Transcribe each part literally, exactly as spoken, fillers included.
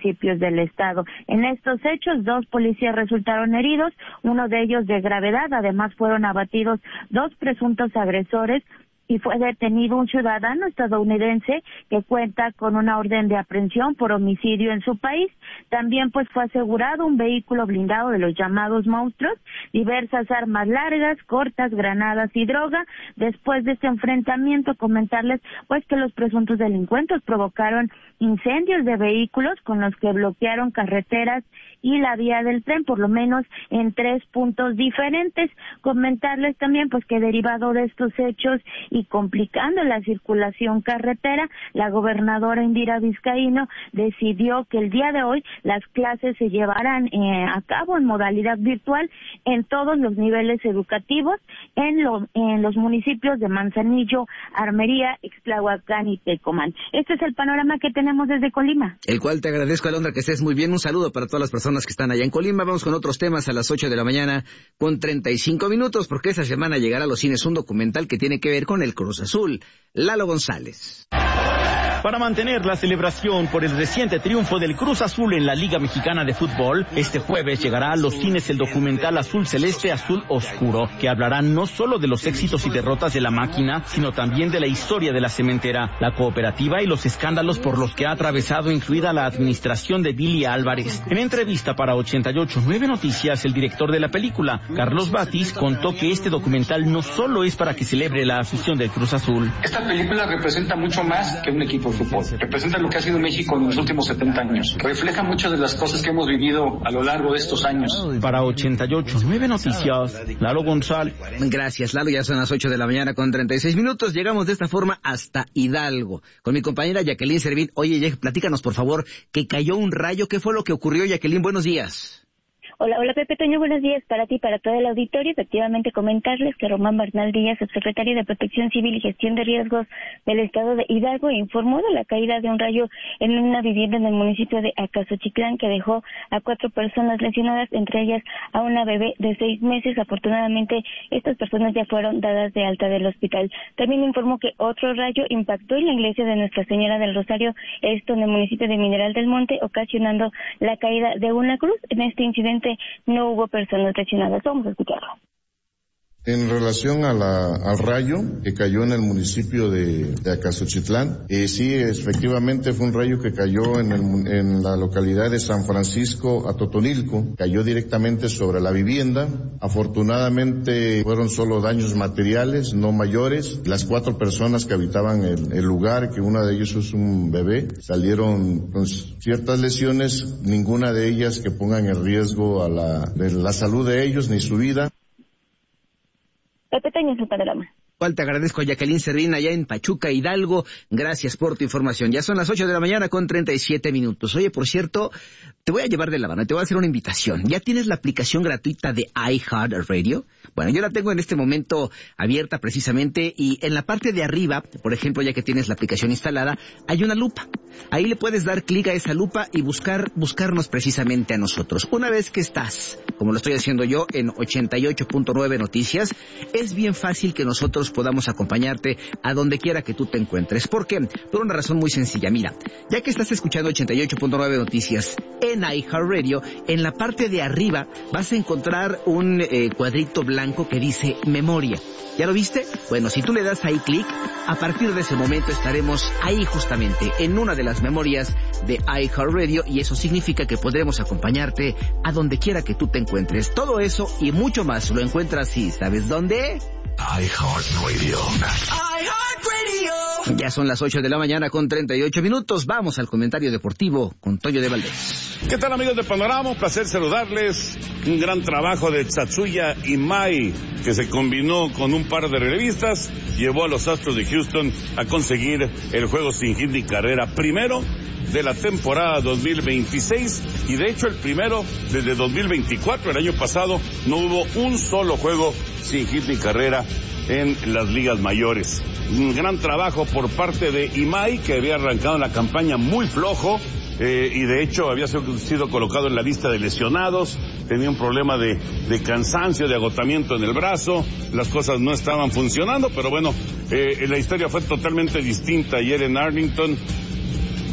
municipios del estado. En estos hechos, dos policías resultaron heridos, uno de ellos de gravedad. Además, fueron abatidos dos presuntos agresores y fue detenido un ciudadano estadounidense que cuenta con una orden de aprehensión por homicidio en su país. También pues fue asegurado un vehículo blindado de los llamados monstruos, diversas armas largas, cortas, granadas y droga. Después de este enfrentamiento, comentarles pues que los presuntos delincuentes provocaron incendios de vehículos con los que bloquearon carreteras y la vía del tren, por lo menos en tres puntos diferentes. Comentarles también pues que derivado de estos hechos y complicando la circulación carretera, la gobernadora Indira Vizcaíno decidió que el día de hoy las clases se llevarán eh, a cabo en modalidad virtual en todos los niveles educativos en, lo, en los municipios de Manzanillo, Armería, Ixtlahuacán y Tecomán. Este es el panorama que tenemos desde Colima. El cual te agradezco, Alondra, que estés muy bien. Un saludo para todas las personas que están allá en Colima. Vamos con otros temas a las ocho de la mañana con treinta y cinco minutos, porque esta semana llegará a los cines un documental que tiene que ver con el Cruz Azul. Lalo González. Para mantener la celebración por el reciente triunfo del Cruz Azul en la Liga Mexicana de Fútbol, este jueves llegará a los cines el documental Azul Celeste, Azul Oscuro, que hablará no solo de los éxitos y derrotas de la máquina, sino también de la historia de la cementera, la cooperativa y los escándalos por los que ha atravesado, incluida la administración de Billy Álvarez. En entrevista para ochenta y ocho punto nueve Noticias, el director de la película, Carlos Batis, contó que este documental no solo es para que celebre la afición del Cruz Azul. Esta película representa mucho más que un equipo de fútbol. Representa lo que ha sido México en los últimos setenta años. Refleja muchas de las cosas que hemos vivido a lo largo de estos años. Para ochenta y ocho punto nueve Noticias, Lalo González. Gracias, Lalo. Ya son las ocho de la mañana con treinta y seis minutos. Llegamos de esta forma hasta Hidalgo. Con mi compañera Jacqueline Servín. Oye, platícanos, por favor, que cayó un rayo. ¿Qué fue lo que ocurrió, Jacqueline? Buenos días. Hola, hola Pepe Toño, buenos días para ti y para todo el auditorio. Efectivamente, comentarles que Román Bernal Díaz, subsecretario de Protección Civil y Gestión de Riesgos del Estado de Hidalgo, informó de la caída de un rayo en una vivienda en el municipio de Acasochitlán que dejó a cuatro personas lesionadas, entre ellas a una bebé de seis meses. Afortunadamente, estas personas ya fueron dadas de alta del hospital. También informó que otro rayo impactó en la iglesia de Nuestra Señora del Rosario, esto en el municipio de Mineral del Monte, ocasionando la caída de una cruz. En este incidente no hubo personas lesionadas. Vamos a escucharlo. En relación a la, al rayo que cayó en el municipio de, de Acasochitlán, eh, sí, efectivamente fue un rayo que cayó en, el, en la localidad de San Francisco Atotonilco, cayó directamente sobre la vivienda. Afortunadamente fueron solo daños materiales, no mayores. Las cuatro personas que habitaban el, el lugar, que una de ellos es un bebé, salieron con ciertas lesiones, ninguna de ellas que pongan en riesgo a la, de la salud de ellos ni su vida. Pepe Toño, en su panorama. Te agradezco a Jacqueline Servín allá en Pachuca, Hidalgo. Gracias por tu información. Ya son las ocho de la mañana con treinta y siete minutos. Oye, por cierto, te voy a llevar de la mano, te voy a hacer una invitación. ¿Ya tienes la aplicación gratuita de iHeartRadio? Bueno, yo la tengo en este momento abierta precisamente y en la parte de arriba, por ejemplo, ya que tienes la aplicación instalada, hay una lupa. Ahí le puedes dar clic a esa lupa y buscar, buscarnos precisamente a nosotros. Una vez que estás, como lo estoy haciendo yo, en ochenta y ocho punto nueve Noticias, es bien fácil que nosotros podamos acompañarte a donde quiera que tú te encuentres. ¿Por qué? Por una razón muy sencilla. Mira, ya que estás escuchando ochenta y ocho punto nueve Noticias en iHeartRadio, en la parte de arriba vas a encontrar un eh, cuadrito blanco que dice memoria. ¿Ya lo viste? Bueno, si tú le das ahí clic, a partir de ese momento estaremos ahí justamente en una de las memorias de iHeartRadio y eso significa que podremos acompañarte a donde quiera que tú te encuentres. Todo eso y mucho más lo encuentras y ¿sabes dónde? iHeartRadio. iHeartRadio. Ya son las ocho de la mañana con treinta y ocho minutos. Vamos al comentario deportivo con Toño de Valdés. ¿Qué tal, amigos de Panorama? Un placer saludarles. Un gran trabajo de Tatsuya Imai, que se combinó con un par de relevistas, llevó a los Astros de Houston a conseguir el juego sin hit ni carrera primero de la temporada dos mil veintiséis y de hecho el primero desde dos mil veinticuatro. El año pasado no hubo un solo juego sin hit ni carrera en las ligas mayores. Un gran trabajo por parte de Imai, que había arrancado la campaña muy flojo eh, y de hecho había sido colocado en la lista de lesionados. Tenía un problema de, de cansancio, de agotamiento en el brazo. Las cosas no estaban funcionando, pero bueno, eh, la historia fue totalmente distinta ayer en Arlington,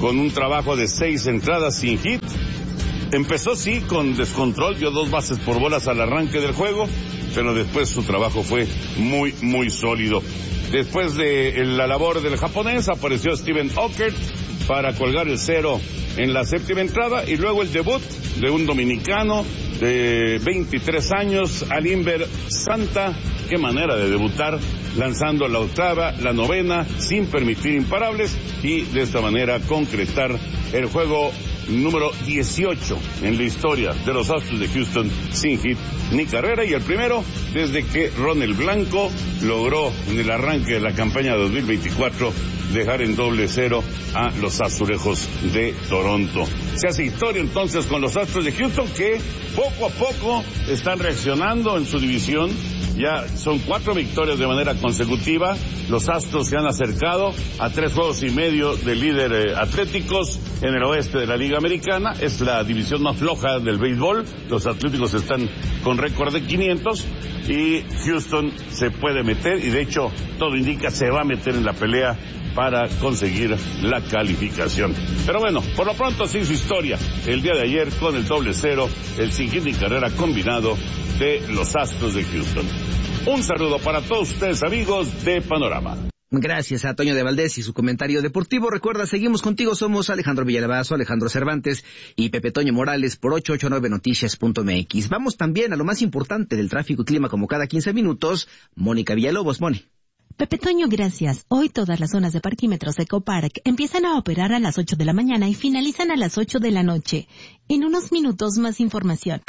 con un trabajo de seis entradas sin hit. Empezó sí con descontrol, dio dos bases por bolas al arranque del juego, pero después su trabajo fue muy, muy sólido. Después de la labor del japonés apareció Steven Ockert para colgar el cero en la séptima entrada, y luego el debut de un dominicano de veintitrés años, Alimber Santa. Qué manera de debutar, lanzando la octava, la novena, sin permitir imparables, y de esta manera concretar el juego número dieciocho en la historia de los Astros de Houston sin hit ni carrera, y el primero desde que Ronald Blanco logró en el arranque de la campaña dos mil veinticuatro dejar en doble cero a los Azulejos de Toronto. Se hace historia entonces con los Astros de Houston, que poco a poco están reaccionando en su división. Ya son cuatro victorias de manera consecutiva. Los Astros se han acercado a tres juegos y medio del líder eh, Atléticos en el oeste de la Liga Americana. Es la división más floja del béisbol. Los Atléticos están con récord de quinientos y Houston se puede meter, y de hecho todo indica se va a meter en la pelea para conseguir la calificación. Pero bueno, por lo pronto sí su historia el día de ayer con el doble cero, el sin hit ni carrera combinado de los Astros de Houston. Un saludo para todos ustedes, amigos de Panorama. Gracias a Toño de Valdés y su comentario deportivo. Recuerda, seguimos contigo, somos Alejandro Villalbazo, Alejandro Cervantes y Pepe Toño Morales por ocho ocho nueve noticias punto m x. Vamos también a lo más importante del tráfico y clima como cada quince minutos. Mónica Villalobos, Moni. Pepe Toño, gracias. Hoy todas las zonas de parquímetros Ecopark empiezan a operar a las ocho de la mañana y finalizan a las ocho de la noche. En unos minutos más información.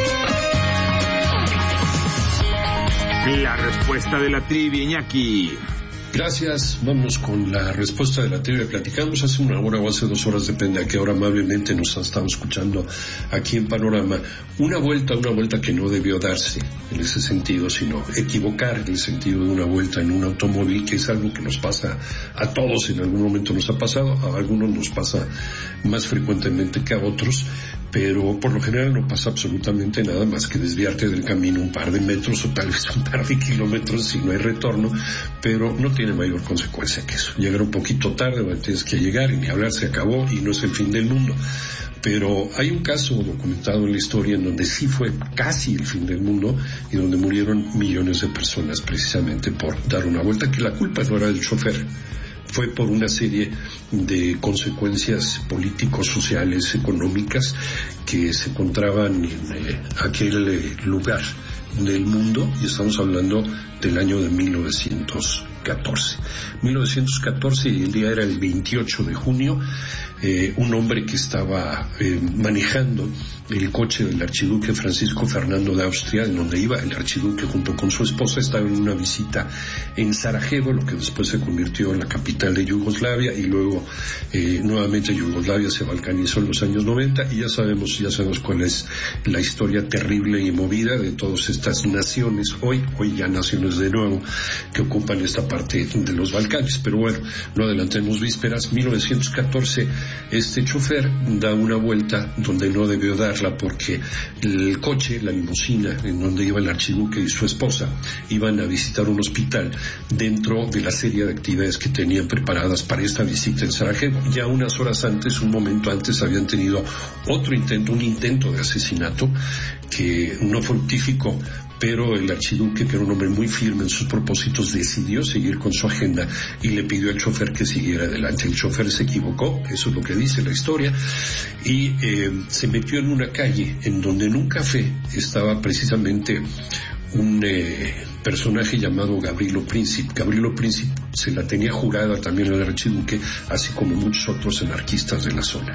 La respuesta de la trivia, Iñaki. Gracias, vamos con la respuesta de la trivia. Platicamos hace una hora o hace dos horas, depende a qué hora amablemente nos han estado escuchando aquí en Panorama. Una vuelta, una vuelta que no debió darse en ese sentido, sino equivocar el sentido de una vuelta en un automóvil, que es algo que nos pasa a todos, en algún momento nos ha pasado, a algunos nos pasa más frecuentemente que a otros, pero por lo general no pasa absolutamente nada más que desviarte del camino un par de metros o tal vez un par de kilómetros si no hay retorno, pero no tiene mayor consecuencia que eso. Llegar un poquito tarde, tienes que llegar y ni hablar, se acabó y no es el fin del mundo. Pero hay un caso documentado en la historia en donde sí fue casi el fin del mundo y donde murieron millones de personas precisamente por dar una vuelta, que la culpa no era del chofer. Fue por una serie de consecuencias políticos, sociales, económicas que se encontraban en eh, aquel eh, lugar del mundo, y estamos hablando del año de mil novecientos catorce. mil novecientos catorce, y el día era el veintiocho de junio, eh, un hombre que estaba eh, manejando el coche del archiduque Francisco Fernando de Austria, en donde iba el archiduque junto con su esposa, estaba en una visita en Sarajevo, lo que después se convirtió en la capital de Yugoslavia, y luego eh, nuevamente Yugoslavia se balcanizó en los años noventa, y ya sabemos, ya sabemos cuál es la historia terrible y movida de todas estas naciones, hoy, hoy ya naciones de nuevo, que ocupan esta parte de los Balcanes. Pero bueno, no adelantemos vísperas. mil novecientos catorce, este chofer da una vuelta donde no debió darla, porque el coche, la limusina en donde iba el archiduque y su esposa, iban a visitar un hospital dentro de la serie de actividades que tenían preparadas para esta visita en Sarajevo. Ya unas horas antes, un momento antes, habían tenido otro intento, un intento de asesinato que no fructificó, pero el archiduque, que era un hombre muy firme en sus propósitos, decidió seguir con su agenda y le pidió al chofer que siguiera adelante. El chofer se equivocó, eso es lo que dice la historia, y eh, se metió en una calle en donde en un café estaba precisamente un eh, personaje llamado Gavrilo Princip. Gavrilo Princip se la tenía jurada también al archiduque, así como muchos otros anarquistas de la zona.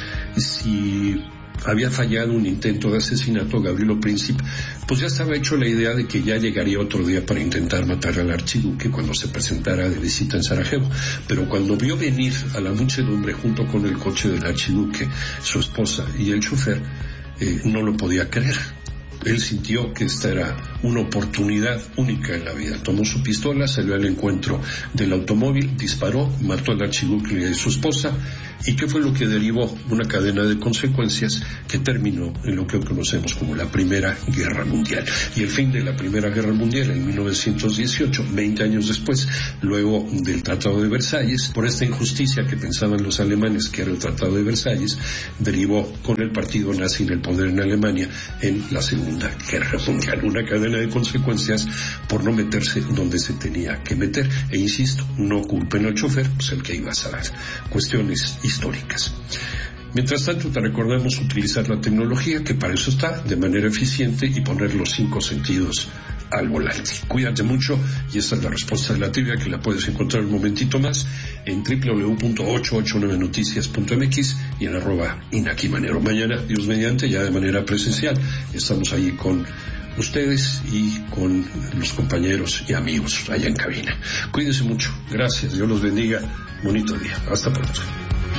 Si había fallado un intento de asesinato, Gavrilo Princip, pues ya estaba hecho la idea de que ya llegaría otro día para intentar matar al archiduque cuando se presentara de visita en Sarajevo. Pero cuando vio venir a la muchedumbre junto con el coche del archiduque, su esposa y el chofer, eh, no lo podía creer. Él sintió que esta era una oportunidad única en la vida. Tomó su pistola, salió al encuentro del automóvil, disparó, mató al archiduque y su esposa. ¿Y qué fue lo que derivó? Una cadena de consecuencias que terminó en lo que conocemos como la Primera Guerra Mundial. Y el fin de la Primera Guerra Mundial en mil novecientos dieciocho, veinte años después, luego del Tratado de Versalles, por esta injusticia que pensaban los alemanes que era el Tratado de Versalles, derivó con el partido nazi en el poder en Alemania en la Segunda Guerra Mundial. Una cadena de consecuencias por no meterse donde se tenía que meter. E insisto, no culpen al chofer, pues el que iba a saber. Cuestiones históricas. Mientras tanto, te recordamos utilizar la tecnología, que para eso está, de manera eficiente, y poner los cinco sentidos al volante. Cuídate mucho, y esta es la respuesta de la trivia, que la puedes encontrar un momentito más en doble u doble u doble u punto ochocientos ochenta y nueve noticias punto m x y en arroba Inaki Manero. Mañana, Dios mediante, ya de manera presencial, estamos ahí con ustedes y con los compañeros y amigos allá en cabina. Cuídense mucho. Gracias. Dios los bendiga. Bonito día. Hasta pronto.